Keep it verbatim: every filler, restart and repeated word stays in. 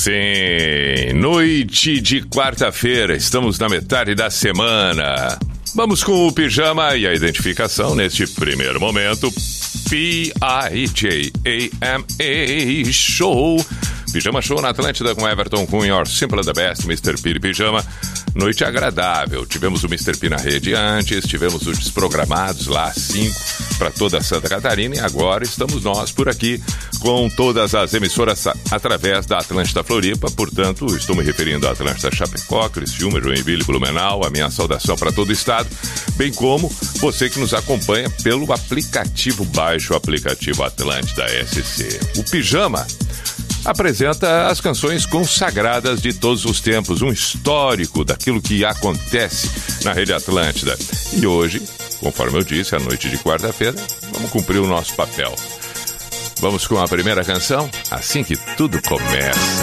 Sim, noite de quarta-feira, estamos na metade da semana. Vamos com o pijama e a identificação neste primeiro momento. P I J A M A Show. Pijama Show na Atlântida com Everton Cunha, Your Simple the Best, mister P de Pijama. Noite agradável. Tivemos o mister P na rede antes, tivemos os desprogramados lá, cinco, para toda Santa Catarina. E agora estamos nós por aqui com todas as emissoras através da Atlântida Floripa. Portanto, estou me referindo à Atlântida Chapecó, Criciúma, Joinville, Blumenau. A minha saudação para todo o estado, bem como você que nos acompanha pelo aplicativo. Baixe o aplicativo Atlântida S C. O Pijama apresenta as canções consagradas de todos os tempos, um histórico daquilo que acontece na Rede Atlântida. E hoje, conforme eu disse, à noite de quarta-feira, vamos cumprir o nosso papel. Vamos com a primeira canção, assim que tudo começa.